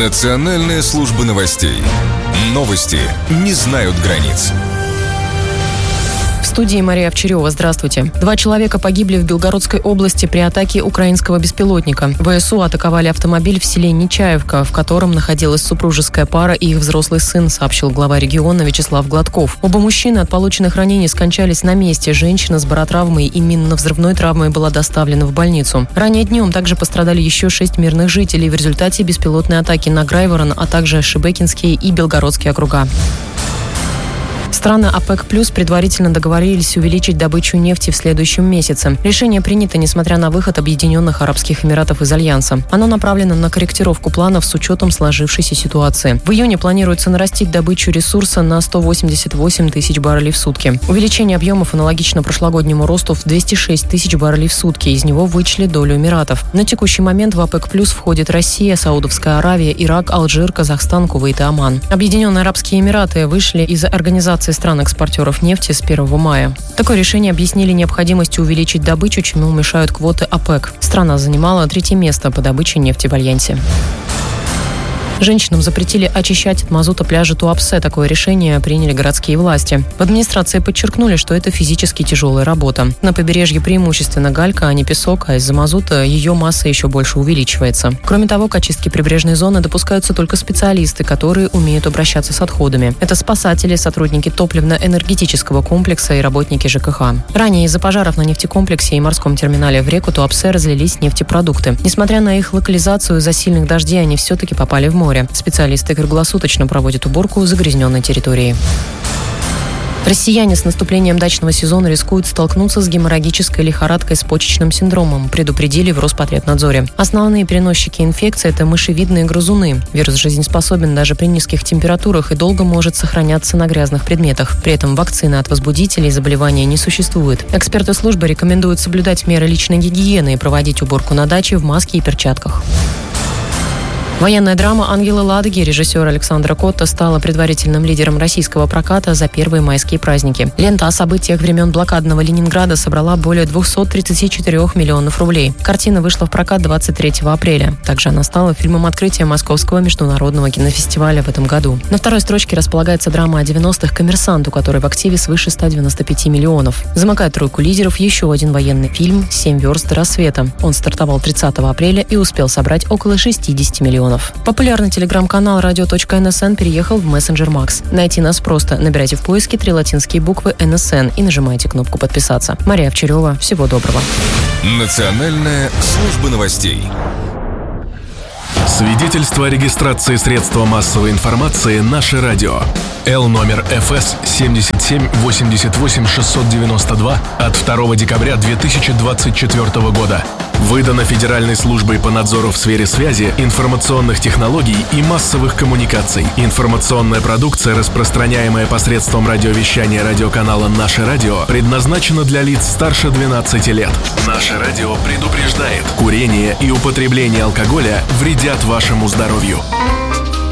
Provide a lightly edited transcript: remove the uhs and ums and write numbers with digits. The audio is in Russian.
Национальная служба новостей. Новости не знают границ. В студии Мария Овчарева. Здравствуйте. 2 человека погибли в Белгородской области при атаке украинского беспилотника. ВСУ атаковали автомобиль в селе Нечаевка, в котором находилась супружеская пара и их взрослый сын, сообщил глава региона Вячеслав Гладков. Оба мужчины от полученных ранений скончались на месте. Женщина с баротравмой и минно-взрывной травмой была доставлена в больницу. Ранее днем также пострадали еще 6 мирных жителей в результате беспилотной атаки на Грайворон, а также Шебекинские и Белгородские округа. Страны ОПЕК+ предварительно договорились увеличить добычу нефти в следующем месяце. Решение принято, несмотря на выход Объединенных Арабских Эмиратов из Альянса. Оно направлено на корректировку планов с учетом сложившейся ситуации. В июне планируется нарастить добычу ресурса на 188 тысяч баррелей в сутки. Увеличение объемов аналогично прошлогоднему росту в 206 тысяч баррелей в сутки. Из него вычли долю Эмиратов. На текущий момент в ОПЕК+ входит Россия, Саудовская Аравия, Ирак, Алжир, Казахстан, Кувейт и Оман. Объединенные Арабские Эмираты вышли из организации стран-экспортеров нефти с 1 мая. Такое решение объяснили необходимостью увеличить добычу, чему мешают квоты ОПЕК. Страна занимала 3-е место по добыче нефти в Альянсе. Женщинам запретили очищать от мазута пляжи Туапсе. Такое решение приняли городские власти. В администрации подчеркнули, что это физически тяжелая работа. На побережье преимущественно галька, а не песок, а из-за мазута ее масса еще больше увеличивается. Кроме того, к очистке прибрежной зоны допускаются только специалисты, которые умеют обращаться с отходами. Это спасатели, сотрудники топливно-энергетического комплекса и работники ЖКХ. Ранее из-за пожаров на нефтекомплексе и морском терминале в реку Туапсе разлились нефтепродукты. Несмотря на их локализацию, из-за сильных дождей они все-таки попали в море. Специалисты круглосуточно проводят уборку загрязненной территории. Россияне с наступлением дачного сезона рискуют столкнуться с геморрагической лихорадкой с почечным синдромом, предупредили в Роспотребнадзоре. Основные переносчики инфекции – это мышевидные грызуны. Вирус жизнеспособен даже при низких температурах и долго может сохраняться на грязных предметах. При этом вакцины от возбудителей заболевания не существует. Эксперты службы рекомендуют соблюдать меры личной гигиены и проводить уборку на даче в маске и перчатках. Военная драма «Ангелы Ладоги» режиссера Александра Котта стала предварительным лидером российского проката за первые майские праздники. Лента о событиях времен блокадного Ленинграда собрала более 234 миллионов рублей. Картина вышла в прокат 23 апреля. Также она стала фильмом открытия Московского международного кинофестиваля в этом году. На второй строчке располагается драма о 90-х «Коммерсант», у которой в активе свыше 195 миллионов. Замыкает тройку лидеров еще один военный фильм «7 верст до рассвета». Он стартовал 30 апреля и успел собрать около 60 миллионов. Популярный телеграм-канал radio.nsn переехал в мессенджер Макс. Найти нас просто. Набирайте в поиске 3 латинские буквы НСН и нажимайте кнопку «Подписаться». Мария Овчарева. Всего доброго. Национальная служба новостей. Свидетельство о регистрации средства массовой информации «Наше радио». Л-номер ФС 7788692 от 2 декабря 2024 года. Выдано Федеральной службой по надзору в сфере связи, информационных технологий и массовых коммуникаций. Информационная продукция, распространяемая посредством радиовещания радиоканала «Наше радио», предназначена для лиц старше 12 лет. «Наше радио» предупреждает: курение и употребление алкоголя вредят вашему здоровью.